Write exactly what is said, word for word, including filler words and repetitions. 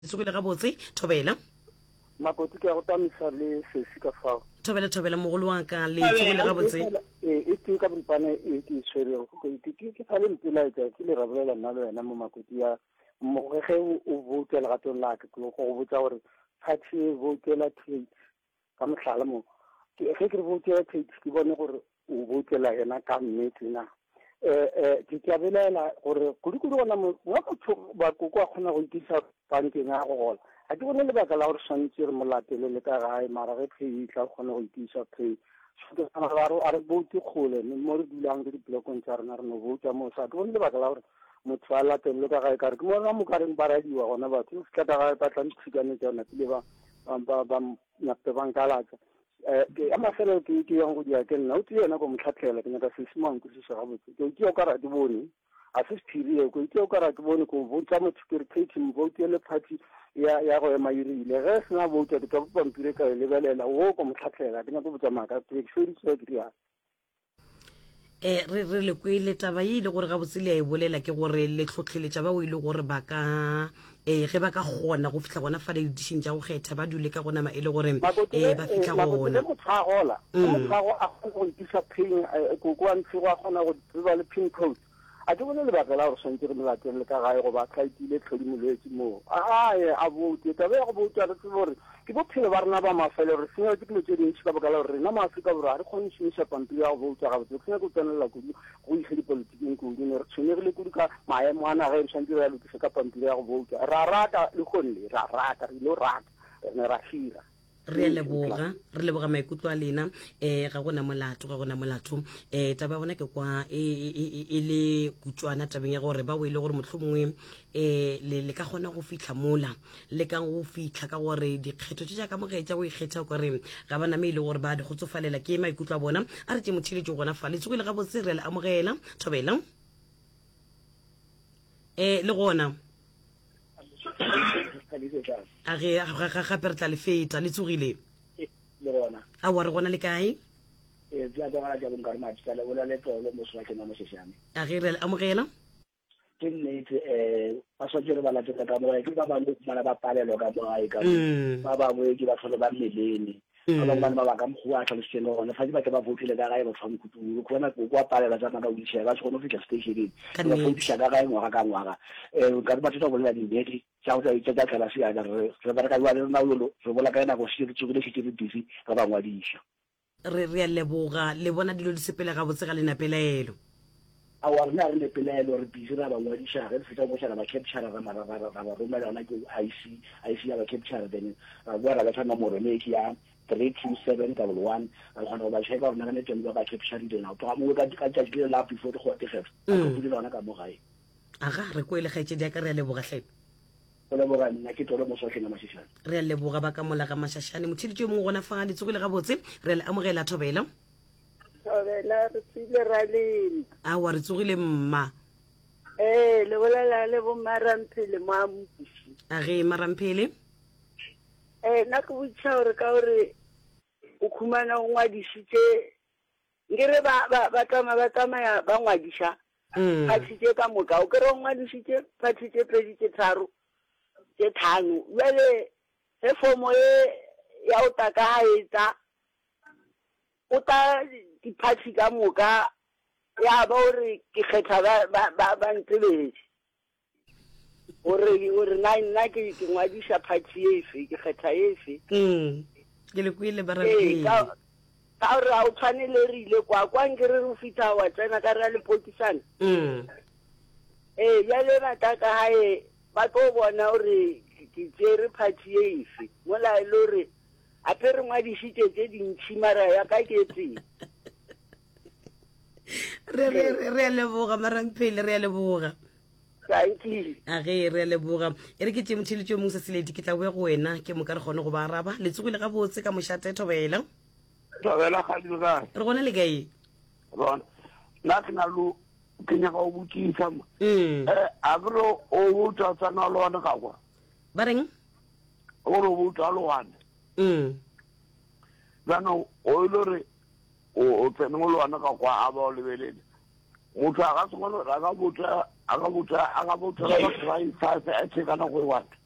tsogile ga botse Thobela makoti ke go tamisa le sesi ka fao Thobela Thobela mogolo wa ka le tsogile ga botse e e teng ka mpane e ke tshwere go ke ke ke tsale mpela etsa ke le rabolela nna le wena mo makoti ya mo ge o votela ga tola ke go go botsa gore party votela trade ka mohlala mo ke ge ke votela trade ke bone gore o votela yena ka nnete na eh eh ke ke abelela gore kudu kudu bona mo wa go ba go go khona go itisa bankeng a go gola a ke bone le baka la gore santse re molatele le ka gae mara ge pay tla khona go itisa pay so ka ra ro a re bote khole mo re dulang di blokong tsa rena re no vota mo sa ke bone le baka la gore motho a latele ka gae ka re ke bona mo ka reng ba radiwa gona batho se ka ga ba tla ntshikane tsona ke le ba ba ba na pe bankalatsa eh ke ama fela ke ke yang go dia ke nna o tsena go motlhatlhela ke nyaka se simang go se ga botse ke ke o ka ra di bone a se stirie go ke o ka ra di bone go votsa mo security mo vote le party ya ya go ema irile ge sna vote ke ka pampire ka le belela o go motlhatlhela ke nyaka go botsa maka ke se se ke ya eh re re le kwele taba ile gore ga botse le a e bolela ke gore le tlhotlheletsa ba o ile gore ba ka eh ge ba ka gona go fitla gona fa le edition ja go kgetha ba dule ka gona ma ile gore eh ba fitla gona mo tsagola mo tsago a go itisa pin go go ntse go gona go ba le pin code a ke bone le ba la go sentse re molateng le ka gae go ba tlaitile tlhodimoletse mo a a bote tabe go botsa re tsore ke bophelo ba rena ba mafelo re senya ke le tseding ka baka la re na maafrika borwa re khone shisa pampiri ya go botsa ga botse ke go tsenela go go ile di politiking go di re tshwenegile go ka maemo ana ga re sentse re ya lokisa ka pampiri ya go botsa ra rata le khonle ra rata re lo rata ne ra hira re le boga re le boga maikutlo a lena eh ga gona molato ga gona molato eh taba bona ke kwa e le kutswana tabeng ya gore ba wele gore motlhomongwe eh le le ka gona go fitla mola le ka go fitla ka gore dikgetho tša ka mogetša go ikgetha gore ga bana me ile gore ba di go tsofalela ke maikutlo a bona a re tše mothiletse gona fa le tsogile ga botse re le amogela Thobela eh le gona a ge ga ga pertla le feta le tsogile le bona a wa re gona le kae e tla ga ga bongare ma tsala wala le tolo mo swa ke na mo seshane a ge re amogela ke nnete eh ba so jere ba la tsa ka mo ke ba ba mo mala ba palelo ka bo ai ka ba ba mo ke ba tlhole ba meleni ba ba ba ba ka mo go a tla se no na fa di ba ke ba votile ka gae ba tshwang kutu go bona go kwa palela tsa ka o ditšha ba tshwana fitla station ba fotisa ka gae ngwa ka ngwa eh ka ba tsa bolela di bedi tsa o tsa tsa ka la sia ga re re ba ka wa le na lo re bola ka na go se tso le se tse busy ka ba ngwa ditšha re re le boga le bona dilo di sepela ga botse ga le napelaelo a wa rena re le pelelo re busy ra ba ngwa ditšha re feta go tshela ba capture ra mara ra ra romela na ke I C I C ya ba capture then ra ba ra tsana mo re make ya three two seven one one a gona ba tsheka rena ne teng ba capture di na to ga mo ka ka tsa di la before go te get a go di lona ka mo gae aga re ko ile gaetse di ka re le boga hle le boga nna ke tolo mo so tlhena mashashane re le boga ba ka mola ga mashashane mothiletse mo gona fa le tsogile ga botse re le amogela Thobela Thobela re tsile ra le a wa re tsogile mma eh le bolela le bo maramphele mo ampushi a ge maramphele eh na go butsa gore ka gore o khumana o ngwadisitse ngere ba ba tama ba tama ya ba ngwadisha mm a tsitse ka moka o kere o ngwadisitse phathi tse pedi tse tharo tse thano le he fomo e ya o ta ka etsa o ta di phathi ka moka ya ba ore ke kgetha ba ba ba ntebetse ore ore na nna ke ke ngwadisha phathi efe ke kgetha efe mm ke le kwile ba eh ka ka re a o tshwanele re ile kwa kwa ngere re fita wa tsena ka re le potisana mm eh ya le bata ka hae ba tlo bona ore ke tsere phathi efe mola e lore a pere ngwadishitse tse dintshi mara ya ka ke tse re re re le boga maramphele re le boga thank you a ge re le boga e re ke tse mothiletse mo se seledi ke tla bo go wena ke mo ka re gone go ba araba le tsogile ga botse ka moshate Thobela Thobela ga di ga re gone le kae bona na ke na lu ke nya go butisa mm eh agro o butsa tsana lo na ka kwa ba reng o ro butsa lo wana mm bana o lore o tsena lo wana ka kwa a ba o lebelele motho a ga tsona ra ga butsa a ga butsa a ga butsa ba try five a tsheka na go e wata